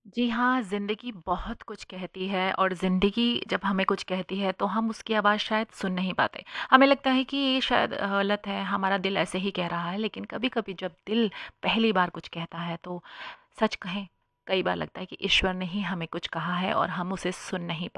जी हाँ, ज़िंदगी बहुत कुछ कहती है और ज़िंदगी जब हमें कुछ कहती है तो हम उसकी आवाज़ शायद सुन नहीं पाते। हमें लगता है कि ये शायद गलत है, हमारा दिल ऐसे ही कह रहा है, लेकिन कभी-कभी जब दिल पहली बार कुछ कहता है तो सच कहें, कई बार लगता है कि ईश्वर ने ही हमें कुछ कहा है और हम उसे सुन नहीं